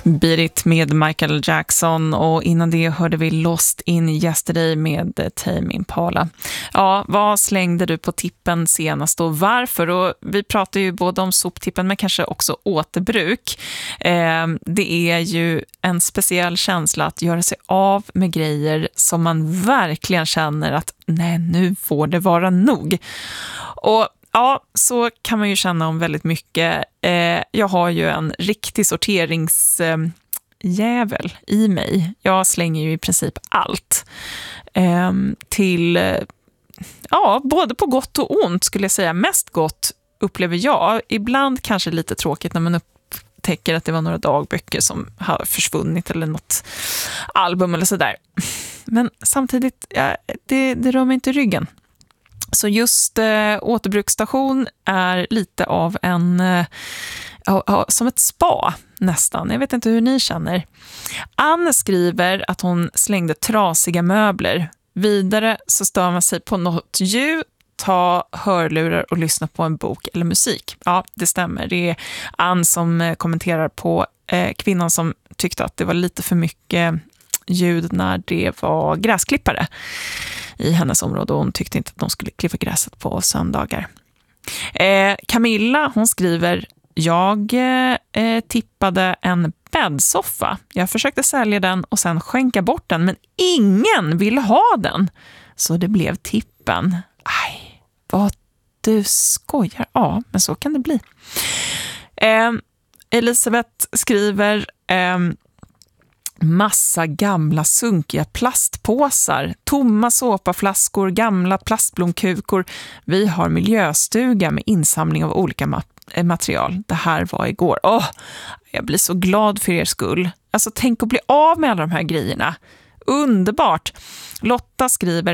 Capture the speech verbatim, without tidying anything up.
Beat It med Michael Jackson, och innan det hörde vi Lost in Yesterday med Tame Impala. Ja, vad slängde du på tippen senast och varför? Och vi pratar ju både om soptippen men kanske också återbruk. Eh, det är ju en speciell känsla att göra sig av med grejer som man verkligen känner att nej, nu får det vara nog. Och ja, så kan man ju känna om väldigt mycket. Eh, jag har ju en riktig sorteringsjävel eh, i mig. Jag slänger ju i princip allt. Eh, till, eh, ja, både på gott och ont skulle jag säga. Mest gott upplever jag. Ibland kanske lite tråkigt när man upptäcker att det var några dagböcker som har försvunnit eller något album eller sådär. Men samtidigt, ja, det, det rör mig inte i ryggen. Så just eh, återbruksstation är lite av en, eh, ja, som ett spa nästan. Jag vet inte hur ni känner. Anne skriver att hon slängde trasiga möbler. Vidare så stör man sig på något ljud, ta hörlurar och lyssna på en bok eller musik. Ja, det stämmer. Det är Anne som eh, kommenterar på eh, kvinnan som tyckte att det var lite för mycket ljud när det var gräsklippare i hennes område, och hon tyckte inte att de skulle klippa gräset på söndagar. Eh, Camilla, hon skriver: jag eh, tippade en bäddsoffa. Jag försökte sälja den och sen skänka bort den, men ingen ville ha den. Så det blev tippen. Aj, vad du skojar. Ja, men så kan det bli. Eh, Elisabeth skriver: eh, massa gamla sunkiga plastpåsar, tomma såpaflaskor, gamla plastblomkukor. Vi har miljöstuga med insamling av olika ma- material. Det här var igår. Åh, jag blir så glad för er skull. Alltså tänk att bli av med alla de här grejerna. Underbart. Lotta skriver: